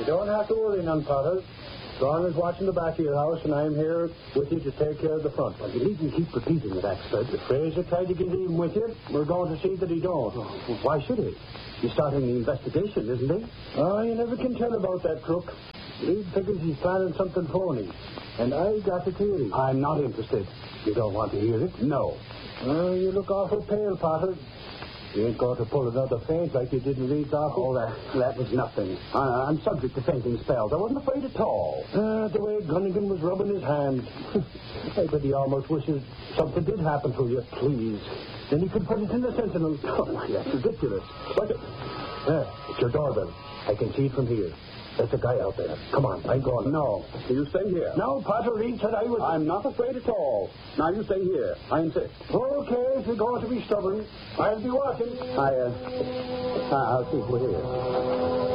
don't have to worry none, Potter. John is watching the back of your house, and I'm here with you to take care of the front. Well, you needn't keep repeating it, Axford. If Fraser tried to get even with you, we're going to see that he don't. Oh, why should he? He's starting the investigation, isn't he? Oh, you never can tell about that crook. Reed figures he's planning something phony, and I got the theory. I'm not interested. You don't want to hear it? No. Oh, you look awful pale, Potter. You ain't going to pull another faint like you did in Reed's office. Oh, that was nothing. I'm subject to fainting spells. I wasn't afraid at all. The way Gunnigan was rubbing his hands. I bet he almost wishes something did happen to you. Please. Then he could put it in the Sentinel. Oh, that's ridiculous. But, it's your doorbell. I can see it from here. There's a guy out there. Come on, I'm going. No, you stay here. No, Potter, Reed said I was... I'm not afraid at all. Now you stay here. I insist. Okay, if you're going to be stubborn, I'll be watching. I'll see if we're here.